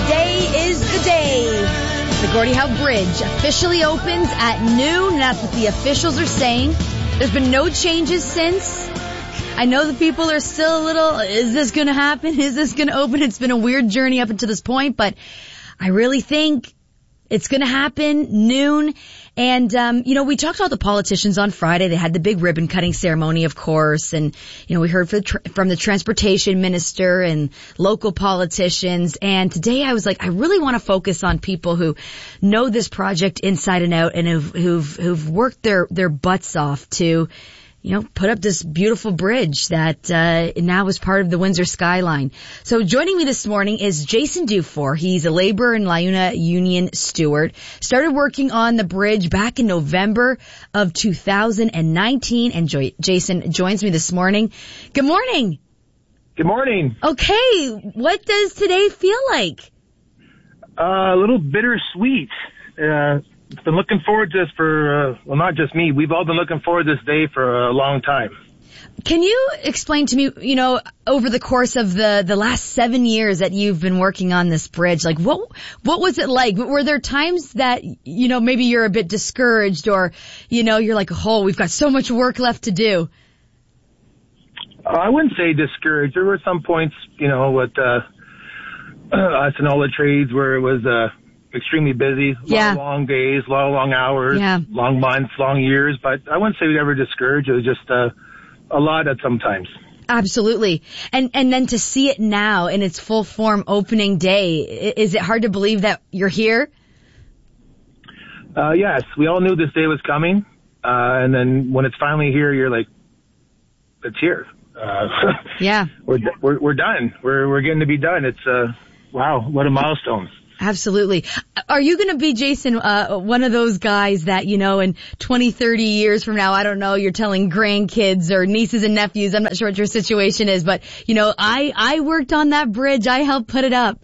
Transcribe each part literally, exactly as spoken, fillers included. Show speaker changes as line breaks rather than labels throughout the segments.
Today is the day. The Gordie Howe Bridge officially opens at noon. That's what the officials are saying. There's been no changes since. I know the people are still a little, is this going to happen? Is this going to open? It's been a weird journey up until this point, but I really think it's going to happen noon. And, um, you know, we talked about the politicians on Friday. They had the big ribbon cutting ceremony, of course. And, you know, we heard from the, tra- from the transportation minister and local politicians. And today I was like, I really want to focus on people who know this project inside and out and who've, who've, who've worked their, their butts off to, you know, put up this beautiful bridge that uh now is part of the Windsor skyline. So joining me this morning is Jason Dufour. He's a labor and LiUNA union steward. Started working on the bridge back in November of two thousand nineteen. And jo- Jason joins me this morning. Good morning.
Good morning.
Okay, what does today feel like?
Uh, a little bittersweet. Uh, been looking forward to this for, uh, well, not just me. We've all been looking forward to this day for a long time.
Can you explain to me, you know, over the course of the, the last seven years that you've been working on this bridge, like what, what was it like? Were there times that, you know, maybe you're a bit discouraged or, you know, you're like, oh, we've got so much work left to do?
Uh, I wouldn't say discouraged. There were some points, you know, with, uh, us and all the trades where it was, uh, extremely busy,
yeah.
long, long days, long, long hours,
yeah.
long months, long years. But I wouldn't say we ever discouraged. It was just uh, a lot at sometimes.
Absolutely. And and then to see it now in its full form opening day, is it hard to believe that you're here?
Uh, yes, we all knew this day was coming. Uh, and then when it's finally here, you're like, it's here. Uh,
yeah.
We're, we're, we're done. We're, we're getting to be done. It's, uh, wow, what a milestone.
Absolutely. Are you going to be, Jason, uh, one of those guys that, you know, in twenty, thirty years from now, I don't know, you're telling grandkids or nieces and nephews, I'm not sure what your situation is, but, you know, I, I worked on that bridge. I helped put it up.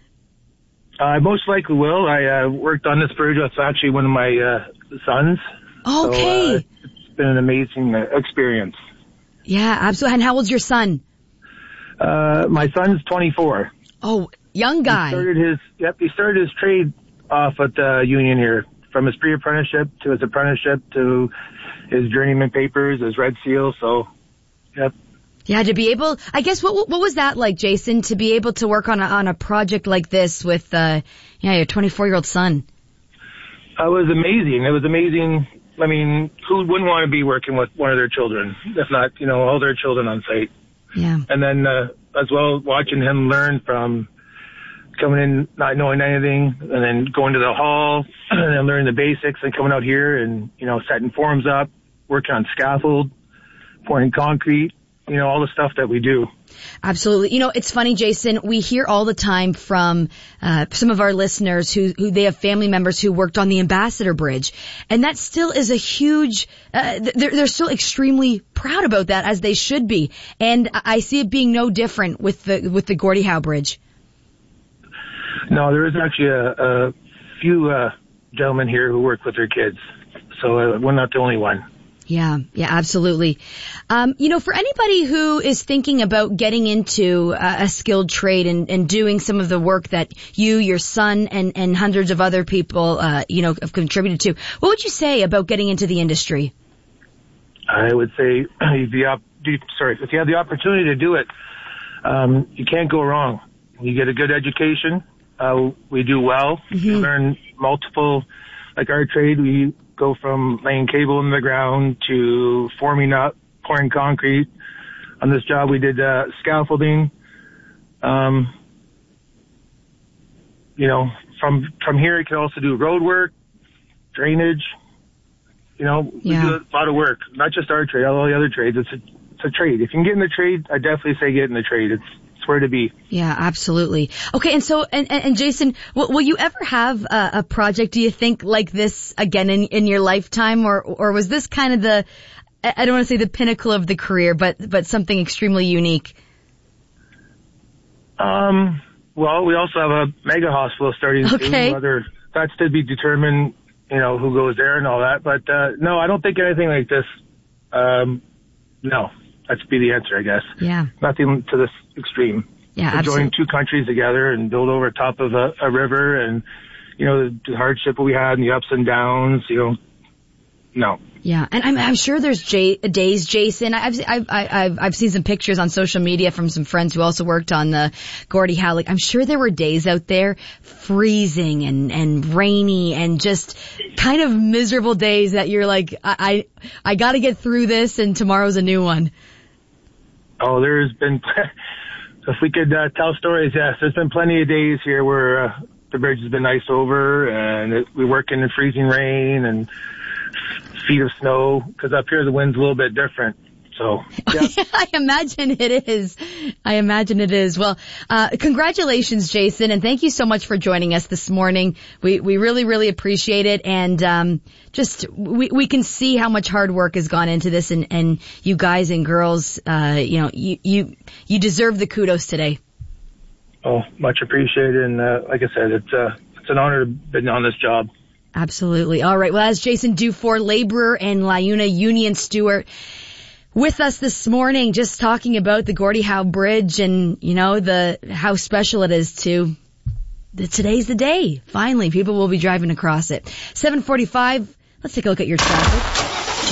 I most likely will. I uh, worked on this bridge. That's actually one of my uh, sons.
Okay.
So, uh, it's been an amazing uh, experience.
Yeah, absolutely. And how old's your son?
Uh, my son's twenty-four.
Oh, young guy.
He started his, yep, he started his trade off at the union here, from his pre-apprenticeship to his apprenticeship to his journeyman papers, his red seal, so, yep.
Yeah, to be able, I guess, what what was that like, Jason, to be able to work on a, on a project like this with, uh, yeah, your twenty-four-year-old son?
It was amazing. It was amazing. I mean, who wouldn't want to be working with one of their children, if not, you know, all their children on site?
Yeah.
And then, uh, as well, watching him learn from coming in not knowing anything and then going to the hall and then learning the basics and coming out here and, you know, setting forms up, working on scaffold, pouring concrete, you know, all the stuff that we do.
Absolutely. You know, it's funny, Jason, we hear all the time from uh some of our listeners who who they have family members who worked on the Ambassador Bridge, and that still is a huge uh they're they're still extremely proud about that, as they should be. And I see it being no different with the with the Gordie Howe Bridge.
No, there is actually a, a few uh gentlemen here who work with their kids, so uh, we're not the only one.
Yeah, yeah, absolutely. Um, you know, for anybody who is thinking about getting into a, a skilled trade and, and doing some of the work that you, your son, and, and hundreds of other people, uh, you know, have contributed to, what would you say about getting into the industry?
I would say, if you have, sorry, if you have the opportunity to do it, um, you can't go wrong. You get a good education. Uh, we do well. Mm-hmm. You learn multiple, like our trade, we go from laying cable in the ground to forming up, pouring concrete. On this job, we did uh, scaffolding. Um, you know, from from here, you can also do road work, drainage. You know, we
yeah.
do a lot of work, not just our trade, all the other trades. It's a, it's a trade. If you can get in the trade, I definitely say get in the trade. It's It's where to be.
Yeah, absolutely. Okay, and so, and, and, and Jason, will, will you ever have a, a project, do you think, like this again in, in your lifetime, or, or was this kind of the, I don't want to say the pinnacle of the career, but, but something extremely unique?
Um, well, we also have a mega hospital starting
okay.
soon. Whether that's to be determined, you know, who goes there and all that. But, uh, no, I don't think anything like this, um, no. That'd be the answer, I guess.
Yeah.
Nothing to this extreme.
Yeah,
to
absolutely.
join two countries together and build over top of a, a river, and, you know, the hardship we had and the ups and downs, you know, no.
Yeah, and I'm, I'm sure there's J- days, Jason. I've, I've, I've, I've seen some pictures on social media from some friends who also worked on the Gordie Howe. Like, I'm sure there were days out there freezing and, and rainy and just kind of miserable days that you're like, I, I, I gotta get through this and tomorrow's a new one.
Oh, there's been, if we could uh, tell stories, yes, there's been plenty of days here where uh, the bridge has been iced over and it, we work in the freezing rain and feet of snow, because up here the wind's a little bit different. So, yeah.
I imagine it is. I imagine it is. Well, uh, congratulations, Jason, and thank you so much for joining us this morning. We, we really, really appreciate it. And, um, just, we, we can see how much hard work has gone into this, and, and you guys and girls, uh, you know, you, you, you deserve the kudos today.
Oh, much appreciated. And, uh, like I said, it's, uh, it's an honor to have been on this job.
Absolutely. All right. Well, as Jason Dufour, laborer and LiUNA Union Steward, with us this morning, just talking about the Gordie Howe Bridge and, you know, the, how special it is to, the, today's the day. Finally, people will be driving across it. seven forty-five. Let's take a look at your traffic.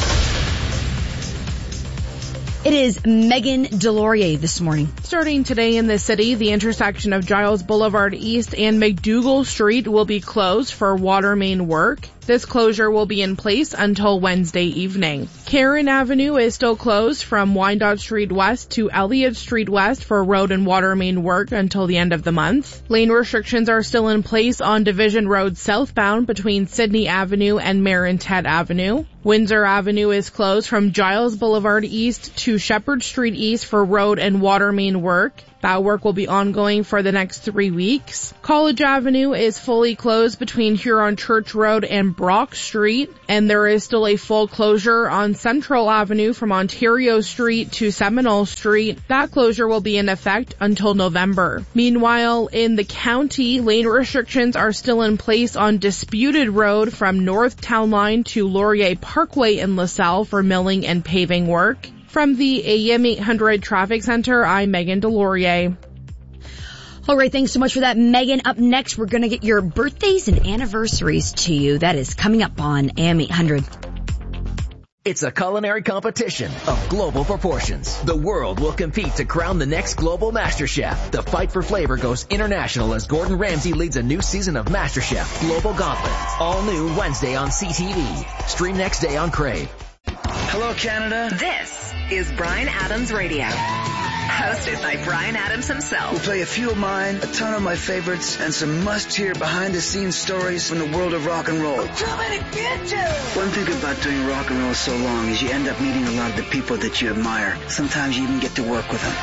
It is Megan Delorier this morning.
Starting today in the city, the intersection of Giles Boulevard East and McDougal Street will be closed for water main work. This closure will be in place until Wednesday evening. Karen Avenue is still closed from Wyandotte Street West to Elliott Street West for road and water main work until the end of the month. Lane restrictions are still in place on Division Road southbound between Sydney Avenue and Marintet Avenue. Windsor Avenue is closed from Giles Boulevard East to Shepherd Street East for road and water main work. That work will be ongoing for the next three weeks. College Avenue is fully closed between Huron Church Road and Brock Street, and there is still a full closure on Central Avenue from Ontario Street to Seminole Street. That closure will be in effect until November. Meanwhile, in the county, lane restrictions are still in place on Disputed Road from North Town Line to Laurier Parkway in LaSalle for milling and paving work. From the A M eight hundred Traffic Center, I'm Megan Delorier.
All right, thanks so much for that, Megan. Up next, we're going to get your birthdays and anniversaries to you. That is coming up on A M eight hundred.
It's a culinary competition of global proportions. The world will compete to crown the next global master chef. The fight for flavor goes international as Gordon Ramsay leads a new season of MasterChef Global Gauntlet. All new Wednesday on C T V. Stream next day on Crave.
Hello, Canada.
This is Bryan Adams Radio. Hosted by Bryan Adams himself.
We'll play a few of mine, a ton of my favorites, and some must-hear behind-the-scenes stories from the world of rock and roll. One thing about doing rock and roll so long is you end up meeting a lot of the people that you admire. Sometimes you even get to work with them.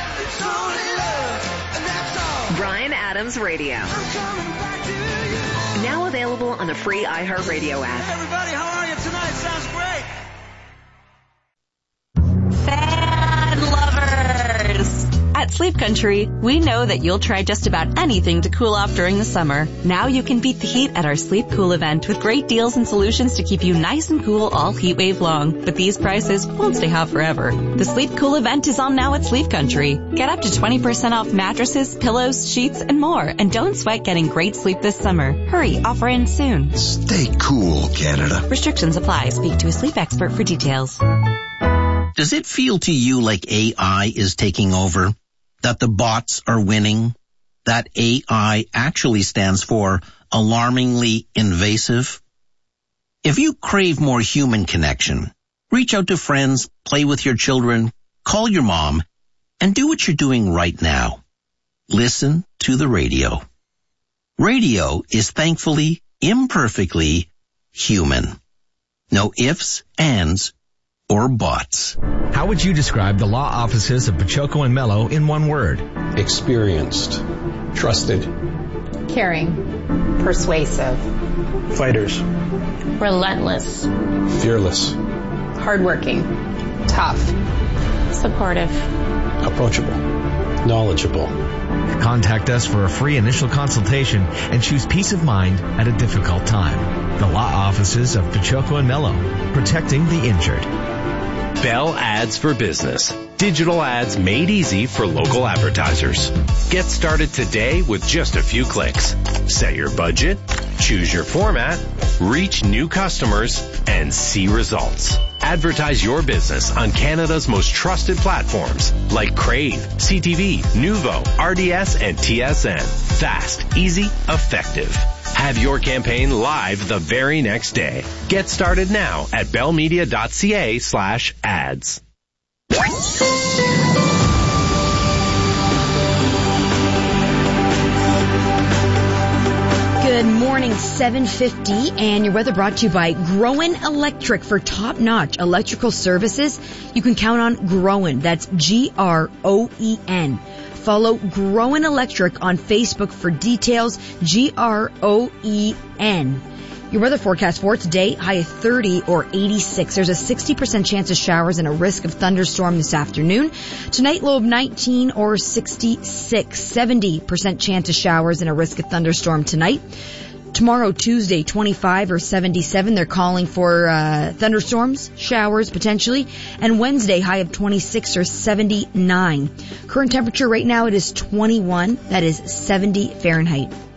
Bryan Adams Radio. Now available on the free iHeartRadio app.
Everybody, how are you tonight? Sounds great.
Fan lovers! At Sleep Country, we know that you'll try just about anything to cool off during the summer. Now you can beat the heat at our Sleep Cool event with great deals and solutions to keep you nice and cool all heat wave long. But these prices won't stay hot forever. The Sleep Cool event is on now at Sleep Country. Get up to twenty percent off mattresses, pillows, sheets, and more. And don't sweat getting great sleep this summer. Hurry, offer ends soon.
Stay cool, Canada.
Restrictions apply. Speak to a sleep expert for details.
Does it feel to you like A I is taking over? That the bots are winning? That A I actually stands for alarmingly invasive? If you crave more human connection, reach out to friends, play with your children, call your mom, and do what you're doing right now. Listen to the radio. Radio is thankfully, imperfectly human. No ifs, ands, or bots.
How would you describe the law offices of Pachoco and Mello in one word?
Experienced. Trusted.
Caring. Persuasive.
Fighters.
Relentless.
Fearless.
Hardworking. Tough. Supportive.
Approachable. Knowledgeable.
Contact us for a free initial consultation and choose peace of mind at a difficult time. The law offices of Pachoco and Mello, protecting the injured.
Bell Ads for Business. Digital ads made easy for local advertisers. Get started today with just a few clicks. Set your budget, choose your format, reach new customers, and see results. Advertise your business on Canada's most trusted platforms like Crave, C T V, Nuvo, R D S, and T S N. Fast, easy, effective. Have your campaign live the very next day. Get started now at bellmedia.ca slash ads.
Good morning, seven fifty, and your weather brought to you by Groen Electric. For top-notch electrical services, you can count on Groen. That's G R O E N. Follow Groen Electric on Facebook for details. G R O E N. Your weather forecast for today, high of thirty or eighty-six. There's a sixty percent chance of showers and a risk of thunderstorm this afternoon. Tonight, low of nineteen or sixty-six. seventy percent chance of showers and a risk of thunderstorm tonight. Tomorrow, Tuesday, twenty-five or seventy-seven. They're calling for uh thunderstorms, showers potentially. And Wednesday, high of twenty-six or seventy-nine. Current temperature right now, it is twenty-one. That is seventy Fahrenheit.